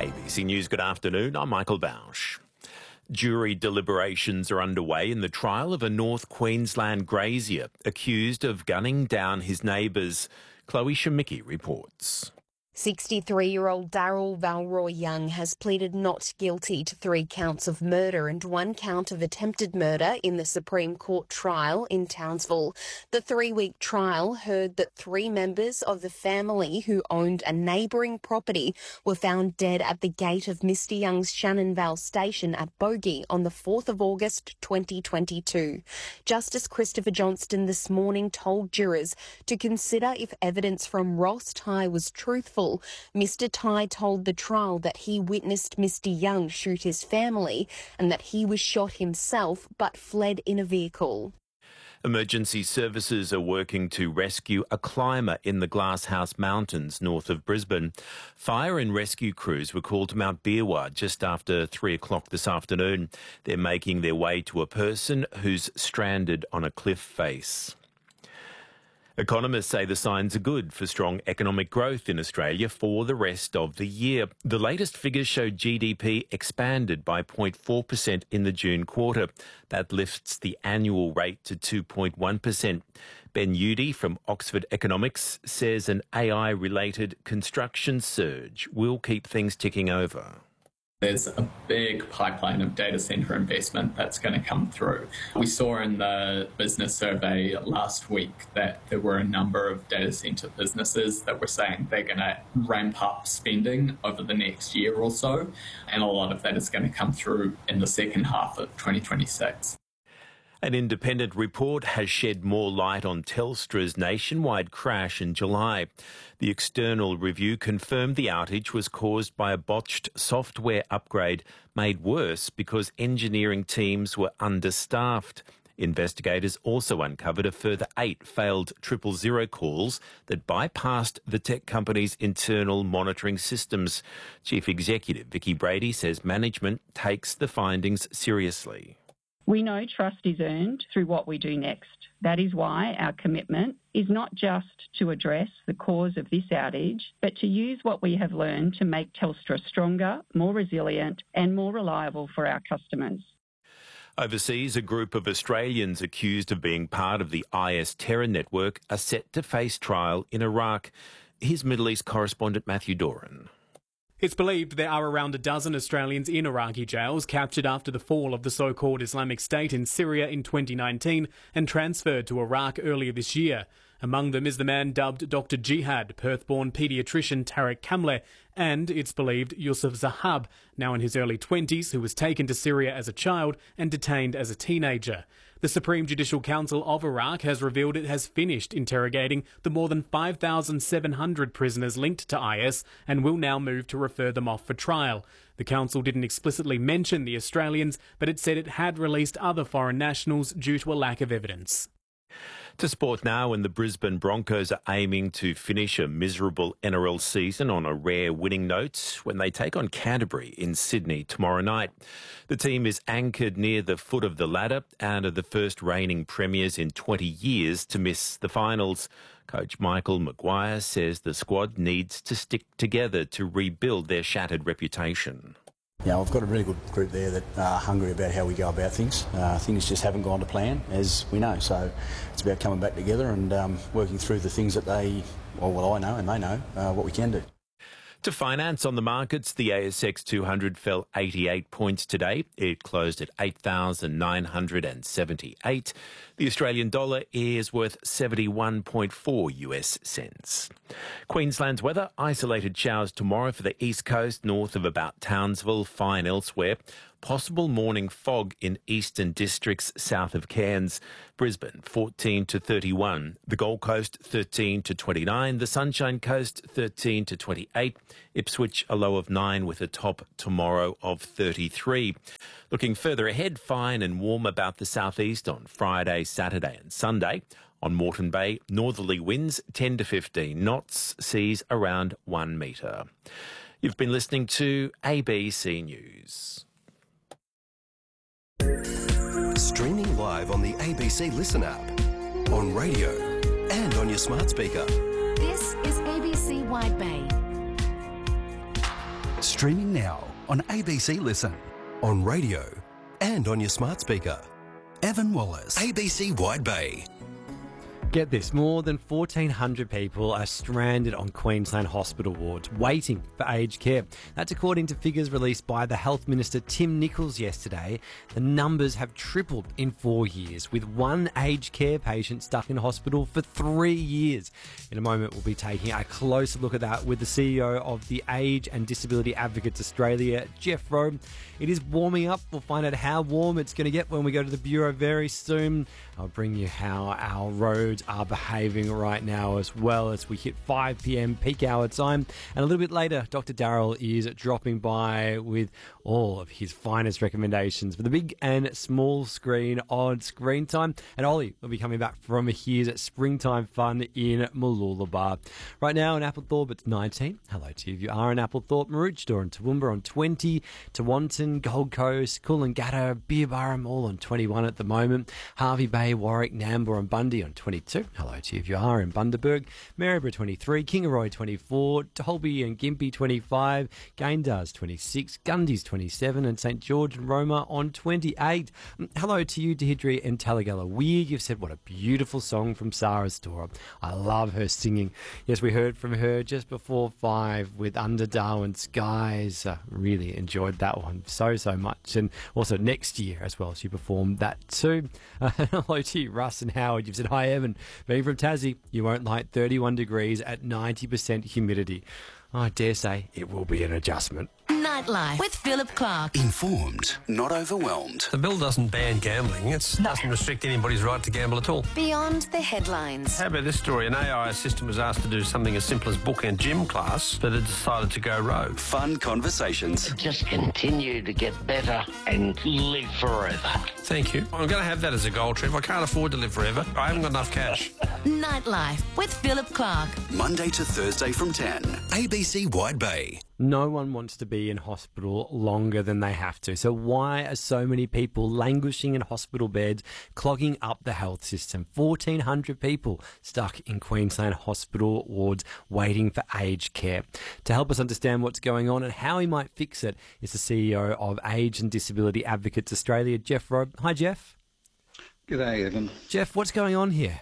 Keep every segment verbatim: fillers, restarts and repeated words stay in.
A B C News, good afternoon. I'm Michael Bausch. Jury deliberations are underway in the trial of a North Queensland grazier accused of gunning down his neighbours. Chloe Shemicki reports. sixty-three-year-old Daryl Valroy Young has pleaded not guilty to three counts of murder and one count of attempted murder in the Supreme Court trial in Townsville. The three-week trial heard that three members of the family who owned a neighbouring property were found dead at the gate of Mister Young's Shannon Vale station at Bogey on the fourth of August twenty twenty-two. Justice Christopher Johnston this morning told jurors to consider if evidence from Ross Tighe was truthful. Mister Tighe told the trial that he witnessed Mister Young shoot his family and that he was shot himself but fled in a vehicle. Emergency services are working to rescue a climber in the Glasshouse Mountains north of Brisbane. Fire and rescue crews were called to Mount Beerwah just after three o'clock this afternoon. They're making their way to a person who's stranded on a cliff face. Economists say the signs are good for strong economic growth in Australia for the rest of the year. The latest figures show G D P expanded by zero point four percent in the June quarter. That lifts the annual rate to two point one percent. Ben Udy from Oxford Economics says an A I-related construction surge will keep things ticking over. There's a big pipeline of data centre investment that's going to come through. We saw in the business survey last week that there were a number of data centre businesses that were saying they're going to ramp up spending over the next year or so, and a lot of that is going to come through in the second half of twenty twenty-six. An independent report has shed more light on Telstra's nationwide crash in July. The external review confirmed the outage was caused by a botched software upgrade made worse because engineering teams were understaffed. Investigators also uncovered a further eight failed triple zero calls that bypassed the tech company's internal monitoring systems. Chief Executive Vicki Brady says management takes the findings seriously. We know trust is earned through what we do next. That is why our commitment is not just to address the cause of this outage, but to use what we have learned to make Telstra stronger, more resilient and more reliable for our customers. Overseas, a group of Australians accused of being part of the I S terror network are set to face trial in Iraq. Here's Middle East correspondent Matthew Doran. It's believed there are around a dozen Australians in Iraqi jails captured after the fall of the so-called Islamic State in Syria in twenty nineteen and transferred to Iraq earlier this year. Among them is the man dubbed Doctor Jihad, Perth-born paediatrician Tariq Kamleh, and, it's believed, Yusuf Zahab, now in his early twenties, who was taken to Syria as a child and detained as a teenager. The Supreme Judicial Council of Iraq has revealed it has finished interrogating the more than five thousand seven hundred prisoners linked to I S and will now move to refer them off for trial. The council didn't explicitly mention the Australians, but it said it had released other foreign nationals due to a lack of evidence. To sport now, and the Brisbane Broncos are aiming to finish a miserable N R L season on a rare winning note when they take on Canterbury in Sydney tomorrow night. The team is anchored near the foot of the ladder and are the first reigning premiers in twenty years to miss the finals. Coach Michael Maguire says the squad needs to stick together to rebuild their shattered reputation. Yeah, we've got a really good group there that are hungry about how we go about things. Uh, things just haven't gone to plan, as we know. So it's about coming back together and um, working through the things that they, or well, I know and they know, uh, what we can do. To finance on the markets, the A S X two hundred fell eighty-eight points today. It closed at eight thousand nine hundred seventy-eight. The Australian dollar is worth seventy-one point four US cents. Queensland's weather, isolated showers tomorrow for the east coast, north of about Townsville, fine elsewhere. Possible morning fog in eastern districts south of Cairns. Brisbane, fourteen to thirty-one. The Gold Coast, thirteen to twenty-nine. The Sunshine Coast, thirteen to twenty-eight. Ipswich, a low of nine with a top tomorrow of thirty-three. Looking further ahead, fine and warm about the southeast on Friday, Saturday and Sunday. On Moreton Bay, northerly winds ten to fifteen knots, seas around one metre. You've been listening to A B C News. Streaming live on the A B C Listen app, on radio and on your smart speaker. This is A B C Wide Bay. Streaming now on A B C Listen, on radio and on your smart speaker. Evan Wallace, A B C Wide Bay. Get this, more than fourteen hundred people are stranded on Queensland hospital wards waiting for aged care. That's according to figures released by the Health Minister Tim Nicholls yesterday. The numbers have tripled in four years, with one aged care patient stuck in hospital for three years. In a moment, we'll be taking a closer look at that with the C E O of the Age and Disability Advocates Australia, Jeff Rowe. It is warming up. We'll find out how warm it's going to get when we go to the Bureau very soon. I'll bring you how our roads are behaving right now as well as we hit five p.m. peak hour time. And a little bit later, Doctor Darryl is dropping by with all of his finest recommendations for the big and small screen on Screen Time. And Ollie will be coming back from his Springtime Fun in Mooloolaba. Right now in Applethorpe, it's nineteen. Hello to you if you are in Applethorpe. Maroochydore and Toowoomba on twenty. Tewantin, Gold Coast, Coolangatta, Beerburrum all on twenty-one at the moment. Hervey Bay, Warwick, Nambour and Bundy on twenty-two. Hello to you if you are in Bundaberg. Maryborough twenty-three, Kingaroy twenty-four, Dalby and Gympie twenty-five, Gayndar's twenty-six, Gundy's twenty-seven and St George and Roma on twenty-eight. Hello to you, Deirdre and Talagalla Weir. You've said what a beautiful song from Sarah Storer. I love her singing. Yes, we heard from her just before five with Under Darwin Skies. Uh, really enjoyed that one so, so much. And also next year as well, she performed that too. Uh, hello to you, Russ and Howard. You've said, hi, Evan. Being from Tassie, you won't like thirty-one degrees at ninety percent humidity. I dare say it will be an adjustment. Nightlife with Philip Clark. Informed, not overwhelmed. The bill doesn't ban gambling. It doesn't restrict anybody's right to gamble at all. Beyond the headlines. How about this story? An A I assistant was asked to do something as simple as book and gym class, but it decided to go rogue. Fun conversations. Just continue to get better and live forever. Thank you. I'm going to have that as a goal, Trev. I can't afford to live forever. I haven't got enough cash. Nightlife with Philip Clark. Monday to Thursday from ten. A B C Wide Bay. No one wants to be in hospital longer than they have to. So why are so many people languishing in hospital beds, clogging up the health system? fourteen hundred people stuck in Queensland hospital wards waiting for aged care. To help us understand what's going on and how we might fix it is the C E O of Age and Disability Advocates Australia, Jeff Rowe. Hi, Jeff. G'day, Evan. Jeff, what's going on here?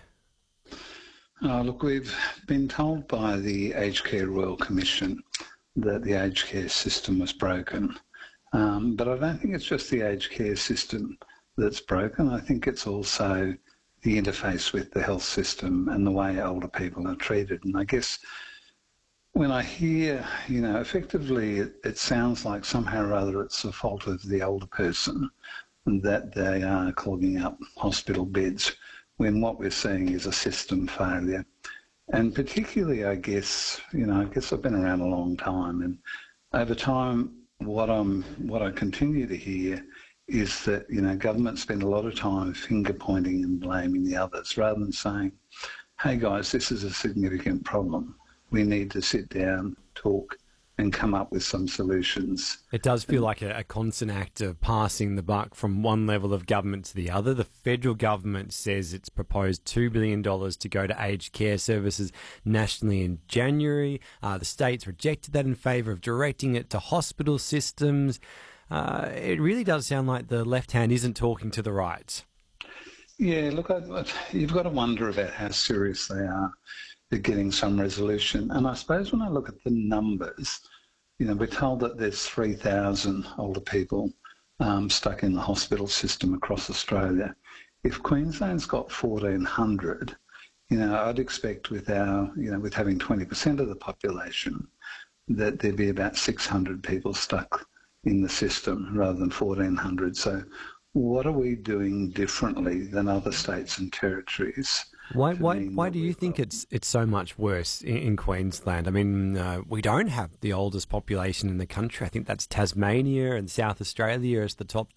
Uh, look, we've been told by the Aged Care Royal Commission that the aged care system was broken. Um, but I don't think it's just the aged care system that's broken. I think it's also the interface with the health system and the way older people are treated. And I guess when I hear, you know, effectively it, it sounds like somehow or other it's the fault of the older person that they are clogging up hospital beds, when what we're seeing is a system failure. And particularly, I guess, you know, I guess I've been around a long time, and over time, what I'm, what I continue to hear is that, you know, government spend a lot of time finger pointing and blaming the others, rather than saying, hey guys, this is a significant problem. We need to sit down, talk, and come up with some solutions. It does feel like a, a constant act of passing the buck from one level of government to the other. The federal government says it's proposed two billion dollars to go to aged care services nationally in January. Uh, the states rejected that in favour of directing it to hospital systems. Uh, it really does sound like the left hand isn't talking to the right. Yeah, look, I, I, you've got to wonder about how serious they are at getting some resolution. And I suppose when I look at the numbers, you know, we're told that there's three thousand older people um, stuck in the hospital system across Australia. If Queensland's got fourteen hundred, you know, I'd expect with our, you know, with having twenty percent of the population, that there'd be about six hundred people stuck in the system rather than fourteen hundred. So what are we doing differently than other states and territories? Why, why, why do you think it's it's so much worse in, in Queensland? I mean, uh, we don't have the oldest population in the country. I think that's Tasmania and South Australia as the top